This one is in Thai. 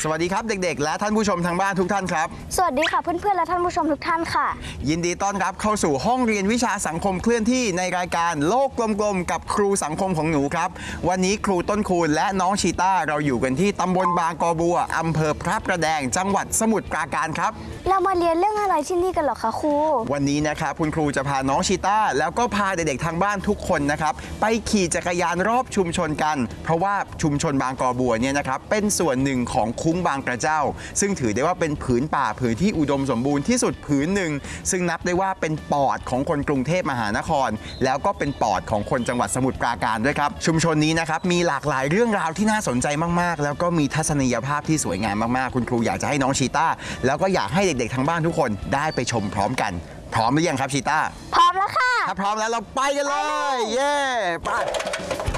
สวัสดีครับเด็กๆและท่านผู้ชมทางบ้านทุกท่านครับสวัสดีค่ะเพื่อนๆและท่านผู้ชมทุกท่านค่ะยินดีต้อนรับเข้าสู่ห้องเรียนวิชาสังคมเคลื่อนที่ในรายการโลกกลมๆกับครูสังคมของหนูครับวันนี้ครูต้นคูณและน้องชีต้าเราอยู่กันที่ตำบลบางกอบัวอำเภอพระประแดงจังหวัดสมุทรปราการครับเรามาเรียนเรื่องอะไรที่นี่กันหรอคะครูวันนี้นะครับคุณครูจะพาน้องชีต้าแล้วก็พาเด็กๆทางบ้านทุกคนนะครับไปขี่จักรยานรอบชุมชนกันเพราะว่าชุมชนบางกอบัวเนี่ยนะครับเป็นส่วนหนึ่งของคุ้งบางกระเจ้าซึ่งถือได้ว่าเป็นผืนป่าผืนที่อุดมสมบูรณ์ที่สุดผืนหนึ่งซึ่งนับได้ว่าเป็นปอดของคนกรุงเทพมหานครแล้วก็เป็นปอดของคนจังหวัดสมุทรปราการด้วยครับชุมชนนี้นะครับมีหลากหลายเรื่องราวที่น่าสนใจมากๆแล้วก็มีทัศนียภาพที่สวยงามมากๆคุณครูอยากจะให้น้องชีต้าแล้วก็อยากให้เด็กๆทางบ้านทุกคนได้ไปชมพร้อมกันพร้อมหรือยังครับชีต้าพร้อมแล้วค่ะถ้าพร้อมแล้วเราไปกันเลยเย้ไป